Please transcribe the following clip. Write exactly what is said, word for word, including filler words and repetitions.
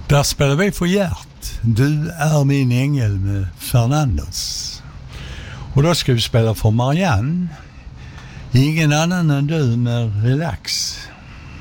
Där spelar vi för Gert. Du är min ängel med Fernandos. Och då ska vi spela för Marianne. Ingen annan än du med Relax.